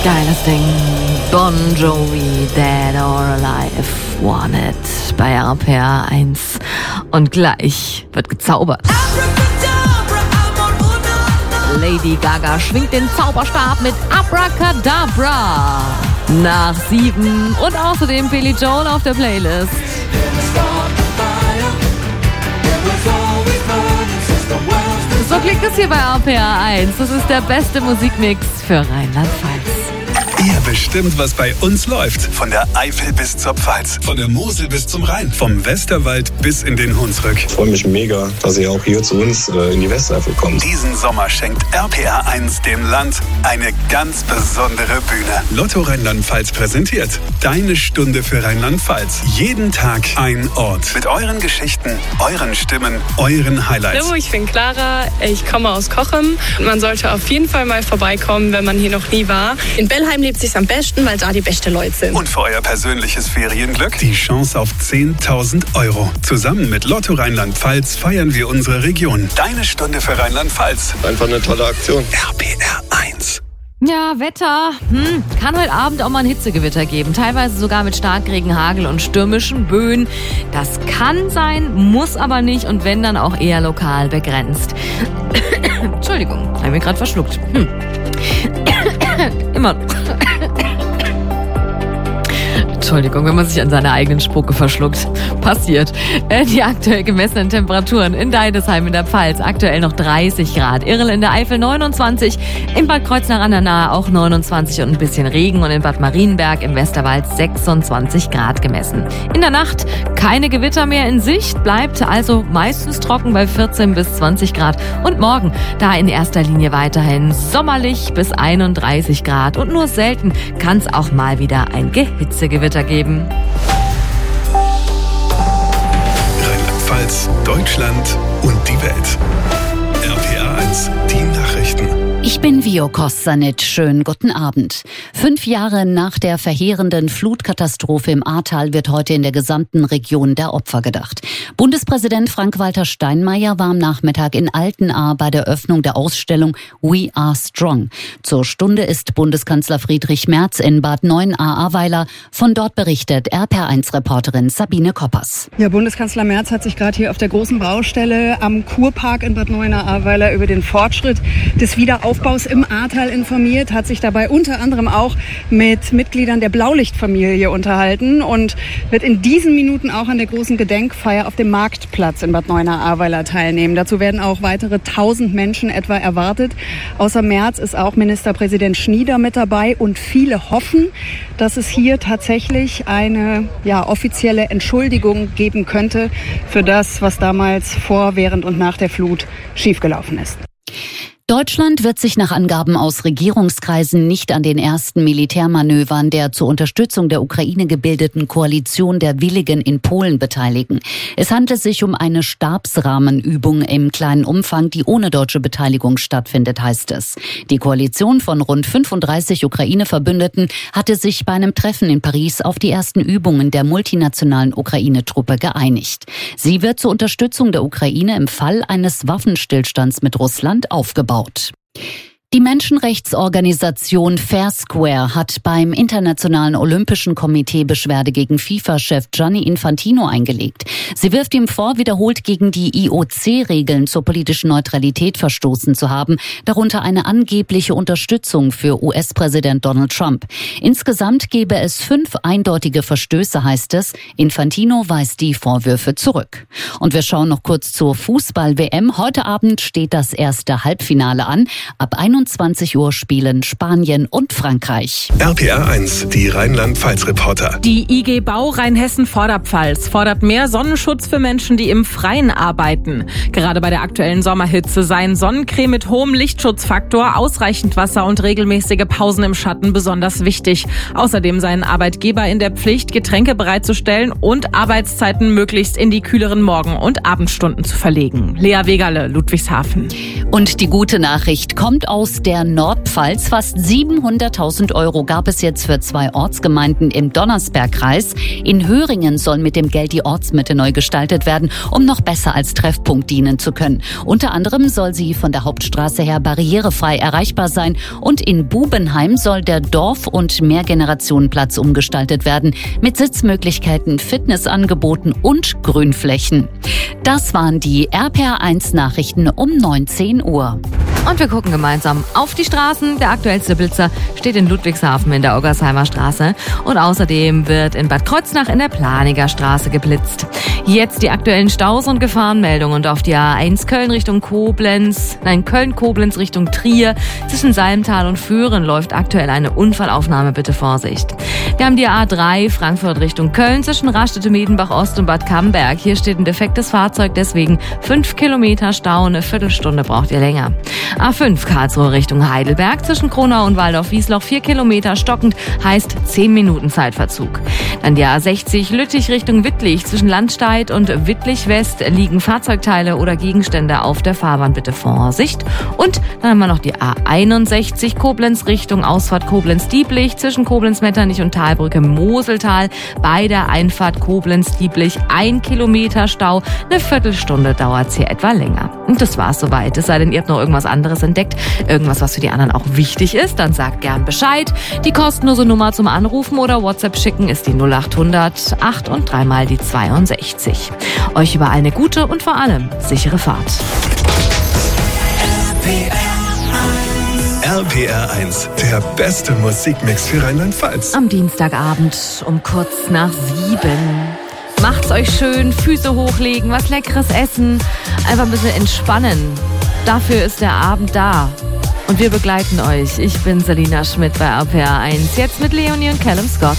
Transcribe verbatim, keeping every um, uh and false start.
Geiles Ding. Bon Jovi, Dead or Alive, Wanted bei R P R eins. Und gleich wird gezaubert. Lady Gaga schwingt den Zauberstab mit Abracadabra. Nach sieben und außerdem Billy Joel auf der Playlist. So klingt es hier bei R P R eins. Das ist der beste Musikmix für Rheinland-Pfalz. Ihr bestimmt, was bei uns läuft. Von der Eifel bis zur Pfalz, von der Mosel bis zum Rhein, vom Westerwald bis in den Hunsrück. Ich freue mich mega, dass ihr auch hier zu uns äh, in die Westeifel kommt. Diesen Sommer schenkt R P R eins dem Land eine ganz besondere Bühne. Lotto Rheinland-Pfalz präsentiert Deine Stunde für Rheinland-Pfalz. Jeden Tag ein Ort. Mit euren Geschichten, euren Stimmen, euren Highlights. Hallo, ich bin Clara, ich komme aus Cochem. Man sollte auf jeden Fall mal vorbeikommen, wenn man hier noch nie war. In Bellheim lebt sich's am besten, weil da die besten Leute sind. Und für euer persönliches Ferienglück die Chance auf zehntausend Euro. Zusammen mit Lotto Rheinland-Pfalz feiern wir unsere Region. Deine Stunde für Rheinland-Pfalz. Einfach eine tolle Aktion. R P R eins. Ja, Wetter. Hm, kann heute Abend auch mal ein Hitzegewitter geben. Teilweise sogar mit Starkregen, Hagel und stürmischen Böen. Das kann sein, muss aber nicht und wenn, dann auch eher lokal begrenzt. Entschuldigung, habe ich mir gerade verschluckt. Hm. Immer. Entschuldigung, wenn man sich an seiner eigenen Spucke verschluckt. Passiert. Die aktuell gemessenen Temperaturen in Deidesheim in der Pfalz. Aktuell noch dreißig Grad. Irrel in der Eifel neunundzwanzig. In Bad Kreuznach an der Nahe auch neunundzwanzig und ein bisschen Regen. Und in Bad Marienberg im Westerwald sechsundzwanzig Grad gemessen. In der Nacht keine Gewitter mehr in Sicht. Bleibt also meistens trocken bei vierzehn bis zwanzig Grad. Und morgen da in erster Linie weiterhin sommerlich bis einunddreißig Grad. Und nur selten kann es auch mal wieder ein Gehitzegewitter geben. Rheinland-Pfalz, Deutschland und die Welt. R P R eins, die Nachrichten. Ich bin Vio Kostanic. Schönen guten Abend. Fünf Jahre nach der verheerenden Flutkatastrophe im Ahrtal wird heute in der gesamten Region der Opfer gedacht. Bundespräsident Frank-Walter Steinmeier war am Nachmittag in Altenahr bei der Öffnung der Ausstellung We Are Strong. Zur Stunde ist Bundeskanzler Friedrich Merz in Bad Neuenahr-Ahrweiler. Von dort berichtet R P R eins-Reporterin Sabine Koppers. Ja, Bundeskanzler Merz hat sich gerade hier auf der großen Baustelle am Kurpark in Bad Neuenahr-Ahrweiler über den Fortschritt des Wiederaufbaus im Ahrtal informiert, hat sich dabei unter anderem auch mit Mitgliedern der Blaulichtfamilie unterhalten und wird in diesen Minuten auch an der großen Gedenkfeier auf dem Marktplatz in Bad Neuenahr-Ahrweiler teilnehmen. Dazu werden auch weitere tausend Menschen etwa erwartet. Außer Merz ist auch Ministerpräsident Schnieder mit dabei und viele hoffen, dass es hier tatsächlich eine ja, offizielle Entschuldigung geben könnte für das, was damals vor, während und nach der Flut schiefgelaufen ist. Deutschland wird sich nach Angaben aus Regierungskreisen nicht an den ersten Militärmanövern der zur Unterstützung der Ukraine gebildeten Koalition der Willigen in Polen beteiligen. Es handelt sich um eine Stabsrahmenübung im kleinen Umfang, die ohne deutsche Beteiligung stattfindet, heißt es. Die Koalition von rund fünfunddreißig Ukraine-Verbündeten hatte sich bei einem Treffen in Paris auf die ersten Übungen der multinationalen Ukraine-Truppe geeinigt. Sie wird zur Unterstützung der Ukraine im Fall eines Waffenstillstands mit Russland aufgebaut. Die Menschenrechtsorganisation Fair Square hat beim Internationalen Olympischen Komitee Beschwerde gegen FIFA-Chef Gianni Infantino eingelegt. Sie wirft ihm vor, wiederholt gegen die I O C-Regeln zur politischen Neutralität verstoßen zu haben, darunter eine angebliche Unterstützung für U S-Präsident Donald Trump. Insgesamt gebe es fünf eindeutige Verstöße, heißt es. Infantino weist die Vorwürfe zurück. Und wir schauen noch kurz zur Fußball-W M. Heute Abend steht das erste Halbfinale an. Ab einundzwanzig Uhr spielen Spanien und Frankreich. R P R eins, die Rheinland-Pfalz-Reporter. Die I G Bau Rheinhessen-Vorderpfalz fordert mehr Sonnenschutz für Menschen, die im Freien arbeiten. Gerade bei der aktuellen Sommerhitze seien Sonnencreme mit hohem Lichtschutzfaktor, ausreichend Wasser und regelmäßige Pausen im Schatten besonders wichtig. Außerdem seien Arbeitgeber in der Pflicht, Getränke bereitzustellen und Arbeitszeiten möglichst in die kühleren Morgen- und Abendstunden zu verlegen. Lea Wegerle, Ludwigshafen. Und die gute Nachricht kommt aus aus der Nordpfalz. Fast siebenhunderttausend Euro gab es jetzt für zwei Ortsgemeinden im Donnersbergkreis. In Höringen soll mit dem Geld die Ortsmitte neu gestaltet werden, um noch besser als Treffpunkt dienen zu können. Unter anderem soll sie von der Hauptstraße her barrierefrei erreichbar sein und in Bubenheim soll der Dorf- und Mehrgenerationenplatz umgestaltet werden mit Sitzmöglichkeiten, Fitnessangeboten und Grünflächen. Das waren die R P R eins Nachrichten um neunzehn Uhr. Und wir gucken gemeinsam auf die Straßen. Der aktuellste Blitzer steht in Ludwigshafen in der Oggersheimer Straße. Und außerdem wird in Bad Kreuznach in der Planiger Straße geblitzt. Jetzt die aktuellen Staus und Gefahrenmeldungen. Und auf die A eins Köln Richtung Koblenz, nein, Köln-Koblenz Richtung Trier. Zwischen Salmtal und Föhren läuft aktuell eine Unfallaufnahme. Bitte Vorsicht. Wir haben die A drei Frankfurt Richtung Köln zwischen Rastede, Miedenbach Ost und Bad Camberg. Hier steht ein defektes Fahrzeug, deswegen fünf Kilometer Stau. Eine Viertelstunde braucht ihr länger. A fünf Karlsruhe Richtung Heidelberg zwischen Kronau und Waldorf-Wiesloch vier Kilometer stockend, heißt zehn Minuten Zeitverzug. Dann die A sechzig Lüttich Richtung Wittlich zwischen Landstedt und Wittlich West liegen Fahrzeugteile oder Gegenstände auf der Fahrbahn, bitte Vorsicht. Und dann haben wir noch die A einundsechzig Koblenz Richtung Ausfahrt Koblenz-Dieblich zwischen Koblenz-Metternich und Talbrücke Moseltal bei der Einfahrt Koblenz-Dieblich ein Kilometer Stau, eine Viertelstunde dauert's hier etwa länger. Und das war's soweit. Es sei denn, ihr habt noch irgendwas anderes entdeckt, irgendwas, was für die anderen auch wichtig ist, dann sagt gern Bescheid. Die kostenlose Nummer zum Anrufen oder WhatsApp schicken ist die null acht hundert acht und dreimal die zweiundsechzig. Euch überall eine gute und vor allem sichere Fahrt. R P R eins, der beste Musikmix für Rheinland-Pfalz. Am Dienstagabend um kurz nach sieben. Macht's euch schön, Füße hochlegen, was Leckeres essen, einfach ein bisschen entspannen. Dafür ist der Abend da. Und wir begleiten euch. Ich bin Selina Schmidt bei R P R eins. Jetzt mit Leonie und Callum Scott.